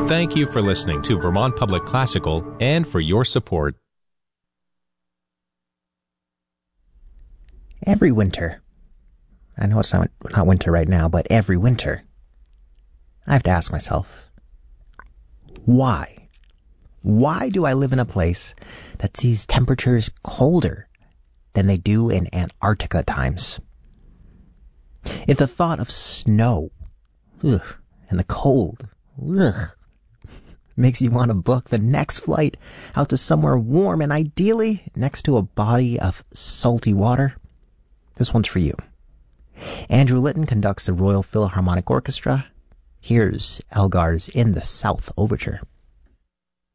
Thank you for listening to Vermont Public Classical and for your support. Every winter, I know it's not winter right now, but every winter, I have to ask myself, why? Why do I live in a place that sees temperatures colder than they do in Antarctica times? If the thought of snow, and the cold, makes you want to book the next flight out to somewhere warm and ideally next to a body of salty water, this one's for you. Andrew Litton conducts the Royal Philharmonic Orchestra. Here's Elgar's In the South Overture.